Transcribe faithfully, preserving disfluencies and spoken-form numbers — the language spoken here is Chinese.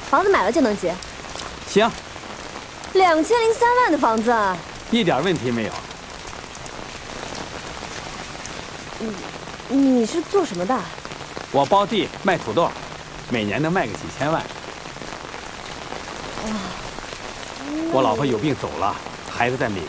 房子买了就能结。 行。 两千零三万的房子， 一点问题没有。 你你是做什么的？ 我包地卖土豆，每年能卖个几千万。我老婆有病走了，孩子在美